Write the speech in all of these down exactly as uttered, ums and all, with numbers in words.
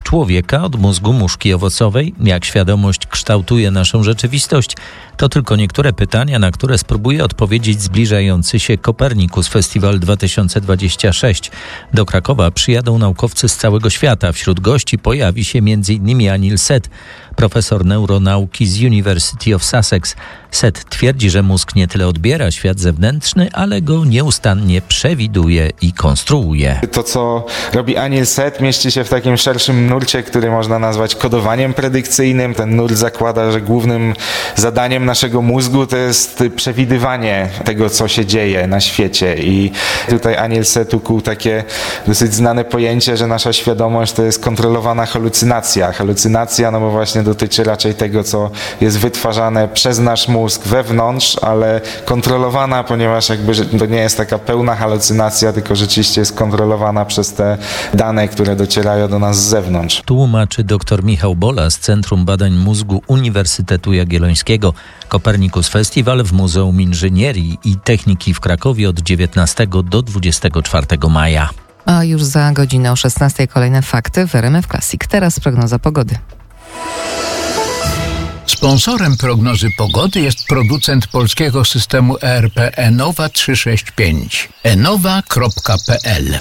człowieka od mózgu muszki owocowej, jak świadomość kształtuje naszą rzeczywistość, to tylko niektóre pytania, na które spróbuje odpowiedzieć zbliżający się Copernicus Festival dwa tysiące dwudziesty szósty. Do Krakowa przyjadą naukowcy z całego świata. Wśród gości pojawi się między innymi Anil Seth, profesor neuronauki z University of Sussex. Seth twierdzi, że mózg nie tyle odbiera świat zewnętrzny, ale go nieustannie przewiduje i konstruuje. To, co robi Anil Seth, mieści się w takim szerszym nurcie, który można nazwać kodowaniem predykcyjnym. Ten nurt zakłada, że głównym zadaniem naszego mózgu to jest przewidywanie tego, co się dzieje na świecie. I tutaj Anil Seth ukuł takie dosyć znane pojęcie, że nasza świadomość to jest kontrolowana halucynacja. Halucynacja, no bo właśnie dotyczy raczej tego, co jest wytwarzane przez nasz mózg wewnątrz, ale kontrolowana, ponieważ jakby to nie jest taka pełna halucynacja, tylko rzeczywiście jest kontrolowana przez te dane, które docierają do nas z zewnątrz. Tłumaczy dr Michał Bola z Centrum Badań Mózgu Uniwersytetu Jagiellońskiego. Copernicus Festival w Muzeum Inżynierii i Techniki w Krakowie od dziewiętnastego do dwudziestego czwartego maja. A już za godzinę o szesnastej kolejne fakty w R M F Classic. Teraz prognoza pogody. Sponsorem prognozy pogody jest producent polskiego systemu E R P Enowa trzysta sześćdziesiąt pięć. enowa kropka p l.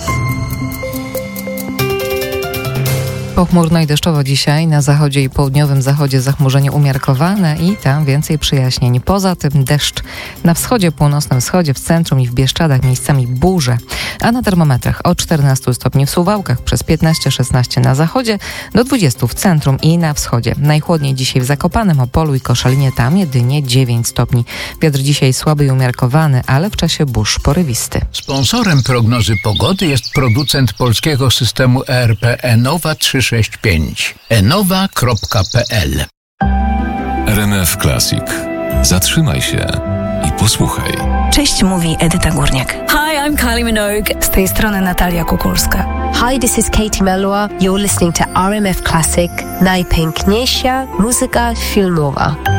Pochmurno i deszczowo dzisiaj, na zachodzie i południowym zachodzie zachmurzenie umiarkowane i tam więcej przyjaśnień. Poza tym deszcz na wschodzie, północnym wschodzie, w centrum i w Bieszczadach miejscami burze, a na termometrach od czternastu stopni w Suwałkach, przez piętnaście szesnaście na zachodzie, do dwudziestu w centrum i na wschodzie. Najchłodniej dzisiaj w Zakopanem, Opolu i Koszalinie, tam jedynie dziewięć stopni. Wiatr dzisiaj słaby i umiarkowany, ale w czasie burz porywisty. Sponsorem prognozy pogody jest producent polskiego systemu E R P Enowa trzysta sześćdziesiąt pięć. enowa kropka p l. R M F Classic. Zatrzymaj się i posłuchaj. Cześć, mówi Edyta Górniak. Hi, I'm Kylie Minogue. Z tej strony Natalia Kukulska. Hi, this is Katie Melua. You're listening to R M F Classic. Najpiękniejsza muzyka filmowa.